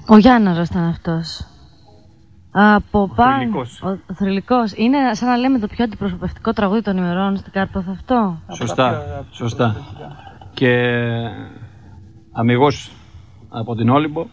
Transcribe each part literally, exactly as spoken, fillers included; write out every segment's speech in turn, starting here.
Ο Γιάνναρος ήταν αυτός. Από πάνω. Θρυλικός. Ο Θρυλικός. Είναι σαν να λέμε το πιο αντιπροσωπευτικό τραγούδι των ημερών στην Κάρπαθο αυτό. Σωστά, σωστά. Και αμιγώς από την Όλυμπο.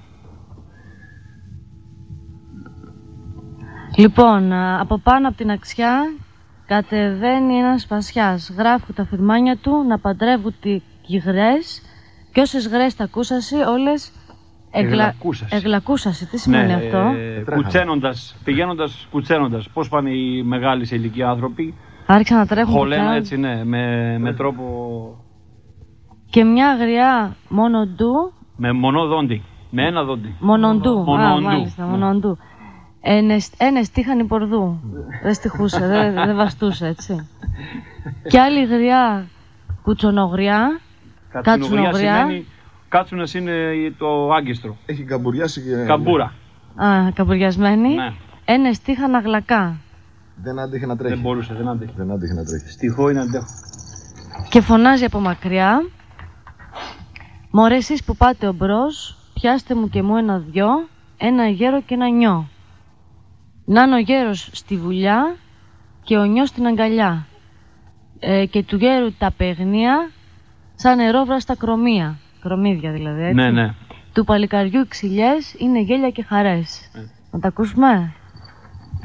Λοιπόν, από πάνω από την αξιά κατεβαίνει ένας σπασιάς. Γράφουν τα φυρμάνια του να παντρεύουν τις γρές και όσες γρές τα ακούσασαι όλες εγλα... εγλακούσασαι. Τι σημαίνει ναι, αυτό? Ε, κουτσένοντας, πηγαίνοντας κουτσένοντας. Πώς πάνε οι μεγάλοι σε ηλικία άνθρωποι? Άρχισαν να τρέχουν. Χωλένα έτσι, ναι, με, με τρόπο... Και μια αγριά μονοντού. Με μονό δόντι. Με ένα δόντι. Μονοντού. Μονοντού. Α, μάλιστα, μονοντού. Ένα στίχανη πορδού. Δεν στιχούσε, δεν, δεν βαστούσε, έτσι. Και άλλη γριά κουτσονογριά. Κατσουνογριά σημαίνει... Κάτσουνας είναι το άγκιστρο. Έχει καμπουριάσει και... Καμπούρα. Α, καμπουριασμένη. Ναι. Ένα στίχανα γλακά. Δεν άντεχε να τρέχει. Δεν μπορούσε, δεν άντεχε. Δεν άντεχε να τρέχει. Στιχό είναι αντέχω. Και φωνάζει από μακριά. Μωρέ εσείς που πάτε ομπρός, πιάστε μου και μου ένα-δυο, ένα γέρο και ένα νιό. Να είναι ο γέρος στη βουλιά και ο νιός στην αγκαλιά. Ε, και του γέρου τα παιγνία σαν νερόβραστα κρομία. Κρομίδια δηλαδή, έτσι. Ναι, ναι. Του παλικαριού ξυλιές είναι γέλια και χαρές. Ε. Να τα ακούσουμε.